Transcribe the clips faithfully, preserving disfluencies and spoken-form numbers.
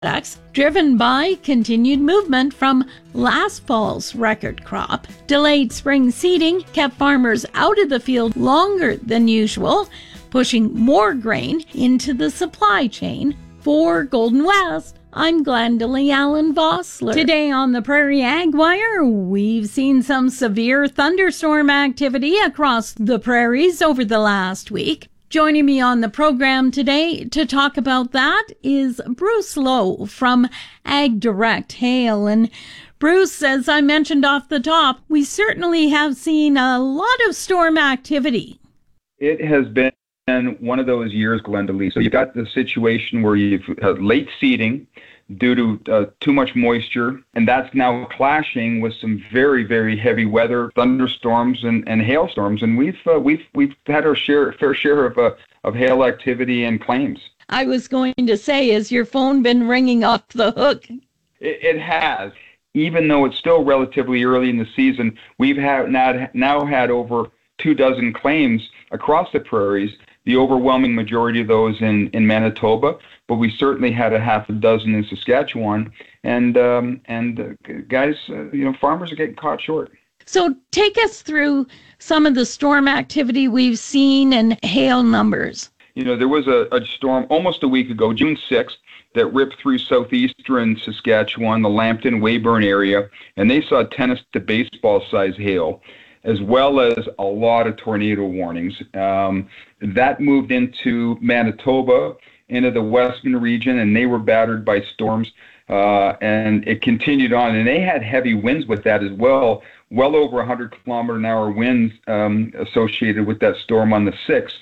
products, driven by continued movement from last fall's record crop. Delayed spring seeding kept farmers out of the field longer than usual, pushing more grain into the supply chain. For Golden West, I'm Glendalee Allen Vossler. Today on the Prairie Ag Wire, we've seen some severe thunderstorm activity across the prairies over the last week. Joining me on the program today to talk about that is Bruce Lowe from Ag Direct Hail. And Bruce, as I mentioned off the top, we certainly have seen a lot of storm activity. It has been one of those years, Glendalee. So you've got the situation where you've uh, late seeding due to uh, too much moisture, and that's now clashing with some very, very heavy weather, thunderstorms and, and hailstorms. And we've uh, we've we've had our share, fair share of uh, of hail activity and claims. I was going to say, has your phone been ringing off the hook? It, it has. Even though it's still relatively early in the season, we've had now, now had over two dozen claims across the prairies. The overwhelming majority of those in, in Manitoba, but we certainly had a half a dozen in Saskatchewan. And um, and uh, guys, uh, you know, farmers are getting caught short. So take us through some of the storm activity we've seen and hail numbers. You know, there was a, a storm almost a week ago, June sixth, that ripped through southeastern Saskatchewan, the Lambton, Weyburn area, and they saw tennis to baseball size hail, as well as a lot of tornado warnings. Um, that moved into Manitoba, into the western region, and they were battered by storms, uh, and it continued on. And they had heavy winds with that as well, well over one hundred kilometer an hour winds um, associated with that storm on the sixth.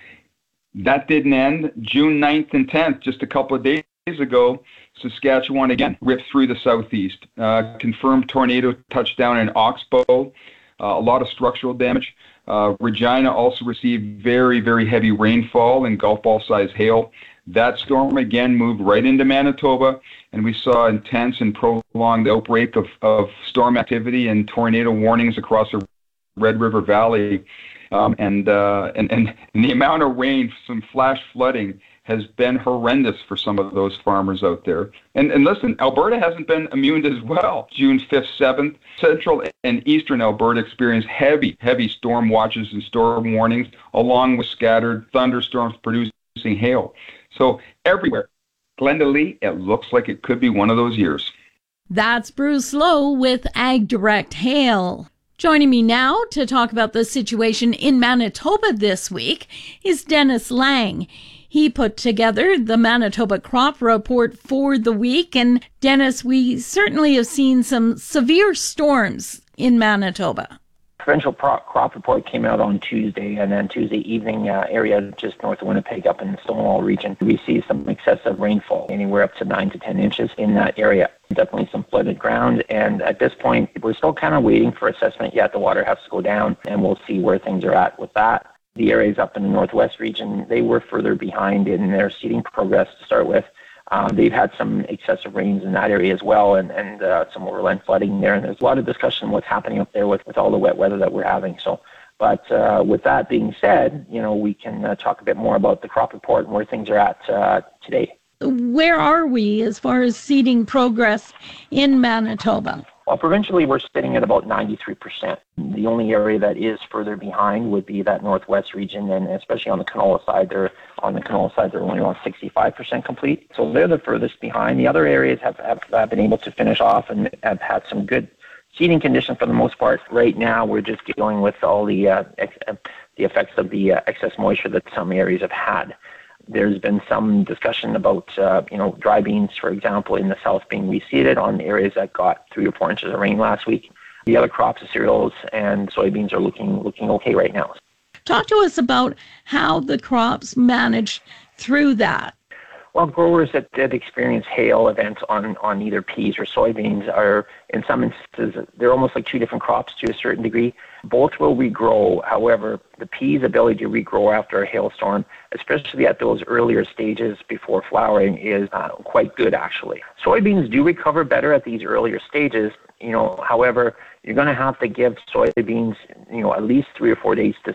That didn't end. June ninth and tenth, just a couple of days ago, Saskatchewan again ripped through the southeast. Uh, confirmed tornado touchdown in Oxbow. Uh, a lot of structural damage. Uh, Regina also received very, very heavy rainfall and golf ball size hail. That storm again moved right into Manitoba, and we saw intense and prolonged outbreak of, of storm activity and tornado warnings across the Red River Valley. Um, and, uh, and, and and the amount of rain, some flash flooding, has been horrendous for some of those farmers out there. And and listen, Alberta hasn't been immune as well. June fifth, seventh, central and eastern Alberta experienced heavy, heavy storm watches and storm warnings, along with scattered thunderstorms producing hail. So everywhere, Glendalee, it looks like it could be one of those years. That's Bruce Lowe with Ag Direct Hail. Joining me now to talk about the situation in Manitoba this week is Dennis Lang. He put together the Manitoba Crop Report for the week. And Dennis, we certainly have seen some severe storms in Manitoba. Provincial crop report came out on Tuesday, and then Tuesday evening, uh, area just north of Winnipeg up in the Stonewall region, we see some excessive rainfall, anywhere up to nine to ten inches in that area. Definitely some flooded ground, and at this point, we're still kind of waiting for assessment yet. The water has to go down, and we'll see where things are at with that. The areas up in the northwest region, they were further behind in their seeding progress to start with. Um, they've had some excessive rains in that area as well, and, and uh, some overland flooding there. And there's a lot of discussion on what's happening up there with, with all the wet weather that we're having. So, but uh, with that being said, you know, we can uh, talk a bit more about the crop report and where things are at uh, today. Where are we as far as seeding progress in Manitoba? Well, provincially, we're sitting at about ninety-three percent. The only area that is further behind would be that northwest region, and especially on the canola side, they're on the canola side, they're only around sixty-five percent complete. So they're the furthest behind. The other areas have, have, have been able to finish off and have had some good seeding conditions for the most part. Right now, we're just dealing with all the uh, ex- the effects of the uh, excess moisture that some areas have had. There's been some discussion about, uh, you know, dry beans, for example, in the south being reseeded on areas that got three or four inches of rain last week. The other crops of cereals and soybeans are looking looking okay right now. Talk to us about how the crops managed through that. Well, growers that did experience hail events on, on either peas or soybeans are, in some instances, they're almost like two different crops to a certain degree. Both will regrow. However, the peas' ability to regrow after a hailstorm, especially at those earlier stages before flowering, is uh, quite good, actually. Soybeans do recover better at these earlier stages. You know, however, you're going to have to give soybeans, you know, at least three or four days to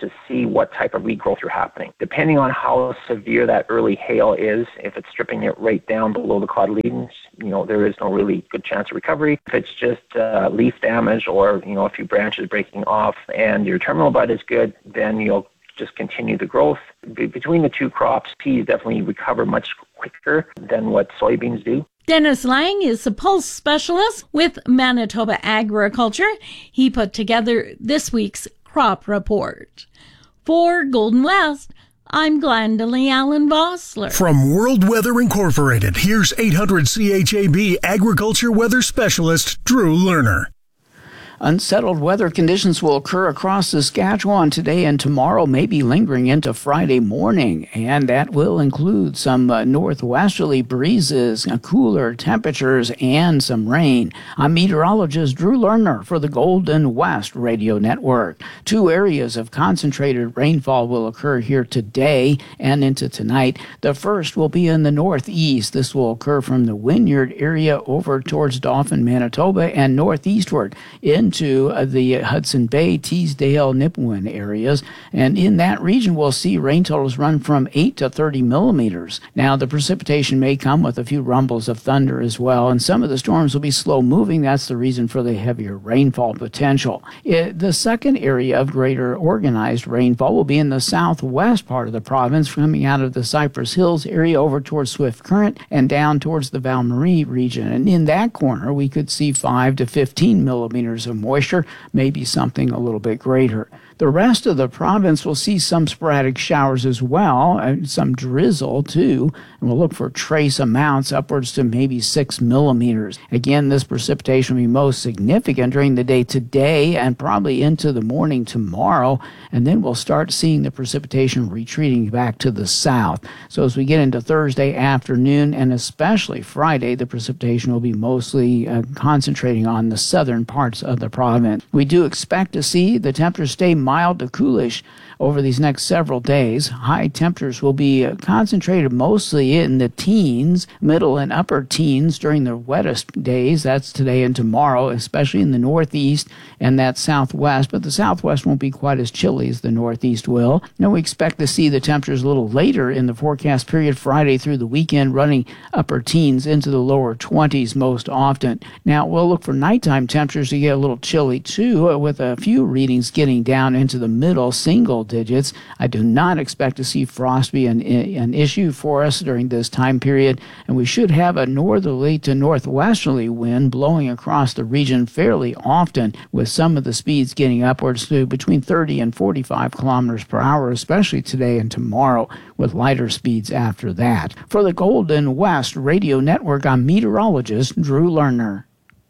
to see what type of regrowth are happening. Depending on how severe that early hail is, if it's stripping it right down below the cotyledons, you know, there is no really good chance of recovery. If it's just uh, leaf damage or, you know, a few branches breaking off and your terminal bud is good, then you'll just continue the growth. Be- between the two crops, peas definitely recover much quicker than what soybeans do. Dennis Lang is a pulse specialist with Manitoba Agriculture. He put together this week's crop report. For Golden West, I'm Glendalee Allen Vossler. From World Weather Incorporated, here's eight hundred C H A B Agriculture Weather Specialist Drew Lerner. Unsettled weather conditions will occur across Saskatchewan today and tomorrow, maybe lingering into Friday morning, and that will include some uh, northwesterly breezes, uh, cooler temperatures, and some rain. I'm meteorologist Drew Lerner for the Golden West Radio Network. Two areas of concentrated rainfall will occur here today and into tonight. The first will be in the northeast. This will occur from the Wynyard area over towards Dauphin, Manitoba, and northeastward in to the Hudson Bay, Teesdale, Nipawin areas. And in that region, we'll see rain totals run from eight to thirty millimeters. Now, the precipitation may come with a few rumbles of thunder as well, and some of the storms will be slow moving. That's the reason for the heavier rainfall potential. It, the second area of greater organized rainfall will be in the southwest part of the province, coming out of the Cypress Hills area over towards Swift Current and down towards the Val Marie region. And in that corner, we could see five to fifteen millimeters of moisture, maybe something a little bit greater. The rest of the province will see some sporadic showers as well, and some drizzle too, and we'll look for trace amounts upwards to maybe six millimeters. Again, this precipitation will be most significant during the day today and probably into the morning tomorrow, and then we'll start seeing the precipitation retreating back to the south. So as we get into Thursday afternoon and especially Friday, the precipitation will be mostly uh, concentrating on the southern parts of the province. We do expect to see the temperatures stay mild to coolish over these next several days. High temperatures will be concentrated mostly in the teens, middle and upper teens during the wettest days. That's today and tomorrow, especially in the northeast and that southwest. But the southwest won't be quite as chilly as the northeast will. Now we expect to see the temperatures a little later in the forecast period, Friday through the weekend, running upper teens into the lower twenties most often. Now we'll look for nighttime temperatures to get a little chilly too, with a few readings getting down into the middle single digits. I do not expect to see frost be an, an issue for us during this time period, and we should have a northerly to northwesterly wind blowing across the region fairly often, with some of the speeds getting upwards to between thirty and forty-five kilometers per hour, especially today and tomorrow, with lighter speeds after that. For the Golden West Radio Network, I'm meteorologist Drew Lerner.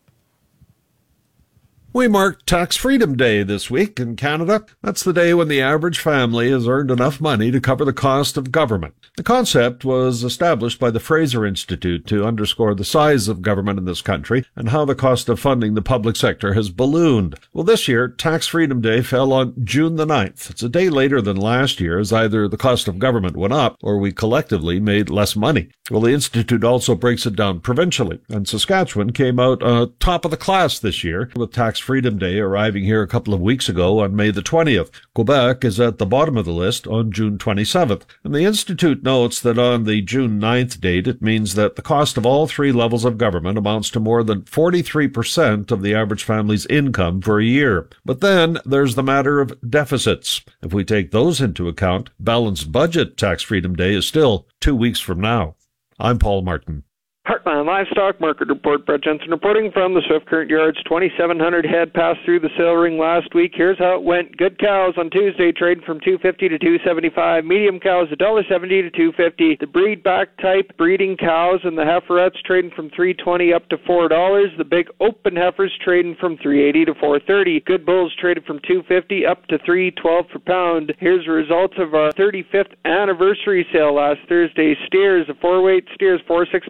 We marked Tax Freedom Day this week in Canada. That's the day when the average family has earned enough money to cover the cost of government. The concept was established by the Fraser Institute to underscore the size of government in this country and how the cost of funding the public sector has ballooned. Well, this year, Tax Freedom Day fell on June the ninth. It's a day later than last year, as either the cost of government went up or we collectively made less money. Well, the Institute also breaks it down provincially, and Saskatchewan came out uh, top of the class this year, with Tax Freedom Day arriving here a couple of weeks ago on May the twentieth. Quebec is at the bottom of the list on June twenty-seventh. And the Institute notes that on the June ninth date, it means that the cost of all three levels of government amounts to more than forty-three percent of the average family's income for a year. But then there's the matter of deficits. If we take those into account, balanced budget Tax Freedom Day is still two weeks from now. I'm Paul Martin. Heartland Livestock Market Report. Brett Jensen reporting from the Swift Current Yards. twenty-seven hundred head passed through the sale ring last week. Here's how it went. Good cows on Tuesday trading from two fifty to two seventy-five. Medium cows one dollar seventy to two fifty. The breed back type breeding cows and the heiferettes trading from three twenty up to four dollars. The big open heifers trading from three eighty to four thirty. Good bulls traded from two fifty up to three twelve per pound. Here's the results of our thirty-fifth anniversary sale last Thursday. Steers, the four weight steers four sixty-one. They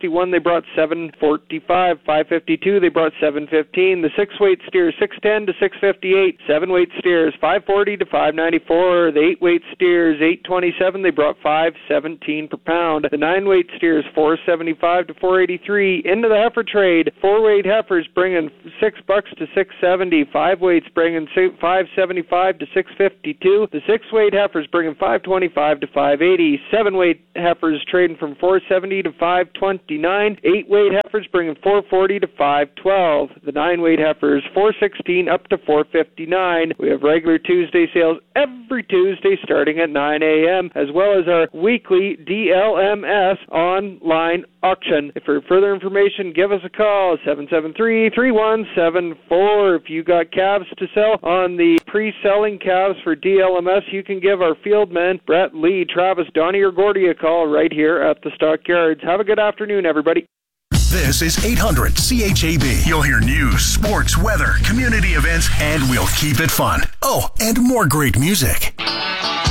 brought seven forty-five. five fifty-two, they brought seven fifteen. The six-weight steers, six ten to six fifty-eight. Seven-weight steers, five forty to five ninety-four. The eight-weight steers, eight twenty-seven, they brought five seventeen per pound. The nine-weight steers, four seventy-five to four eighty-three. Into the heifer trade, four-weight heifers bringing six bucks to six seventy. Five-weights bringing five seventy-five to six fifty-two. The six-weight heifers bringing five twenty-five to five eighty. Seven-weight heifers trading from four seventy to five twenty-nine. Eight-weight heifers bringing four forty to five twelve. The nine-weight heifers, four sixteen up to four fifty-nine. We have regular Tuesday sales every Tuesday starting at nine a.m., as well as our weekly D L M S online auction. For further information, give us a call, seven seven three, three one seven four. If you got calves to sell on the pre-selling calves for D L M S, you can give our fieldmen, Brett, Lee, Travis, Donnie, or Gordy a call right here at the stockyards. Have a good afternoon, everybody. This is eight hundred C H A B. You'll hear news, sports, weather, community events, and we'll keep it fun. Oh, and more great music.